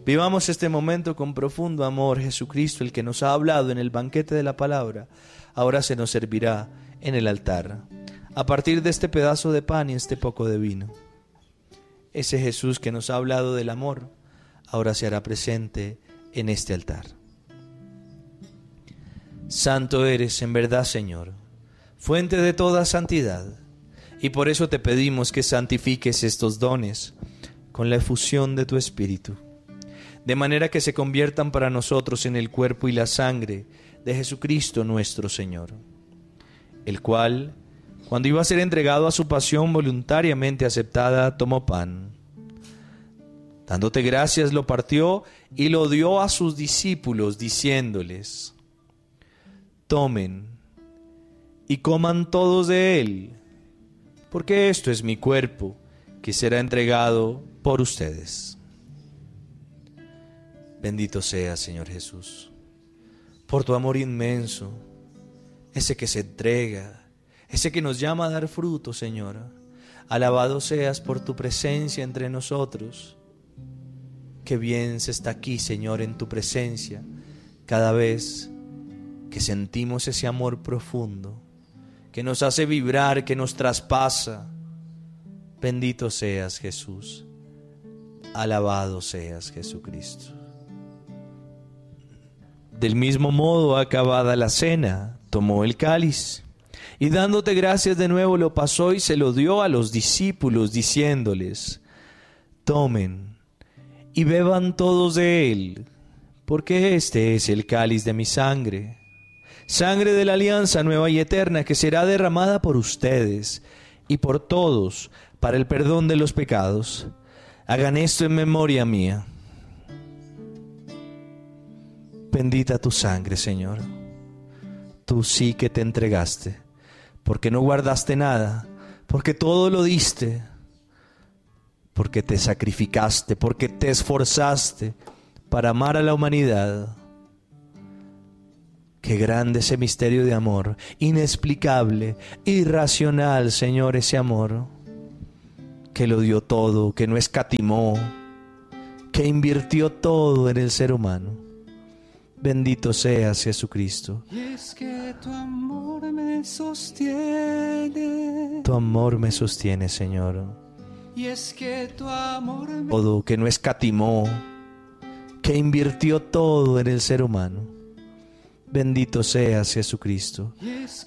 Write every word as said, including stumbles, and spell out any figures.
Vivamos este momento con profundo amor. Jesucristo, el que nos ha hablado en el banquete de la palabra, ahora se nos servirá en el altar, a partir de este pedazo de pan y este poco de vino. Ese Jesús que nos ha hablado del amor, ahora se hará presente en este altar. Santo eres en verdad, Señor, fuente de toda santidad, y por eso te pedimos que santifiques estos dones con la efusión de tu Espíritu, de manera que se conviertan para nosotros en el cuerpo y la sangre de Jesucristo nuestro Señor, el cual, cuando iba a ser entregado a su pasión voluntariamente aceptada, tomó pan. Dándote gracias, lo partió y lo dio a sus discípulos, diciéndoles: tomen y coman todos de él, porque esto es mi cuerpo, que será entregado por ustedes. Bendito seas, Señor Jesús, por tu amor inmenso, ese que se entrega, ese que nos llama a dar fruto, Señor. Alabado seas por tu presencia entre nosotros. Qué bien se está aquí, Señor, en tu presencia, cada vez que sentimos ese amor profundo, que nos hace vibrar, que nos traspasa. Bendito seas, Jesús. Alabado seas, Jesucristo. Del mismo modo, acabada la cena, tomó el cáliz y dándote gracias de nuevo lo pasó y se lo dio a los discípulos, diciéndoles: tomen y beban todos de él, porque este es el cáliz de mi sangre, sangre de la alianza nueva y eterna, que será derramada por ustedes y por todos para el perdón de los pecados. Hagan esto en memoria mía. Bendita tu sangre, Señor. Tú sí que te entregaste, porque no guardaste nada, porque todo lo diste, porque te sacrificaste, porque te esforzaste para amar a la humanidad. Qué grande ese misterio de amor, inexplicable, irracional, Señor, ese amor que lo dio todo, que no escatimó, que invirtió todo en el ser humano. Bendito seas, Jesucristo. Y es que tu amor me sostiene. Tu amor me sostiene, Señor. Y es que tu amor me... todo, que no escatimó, que invirtió todo en el ser humano. Bendito seas, Jesucristo.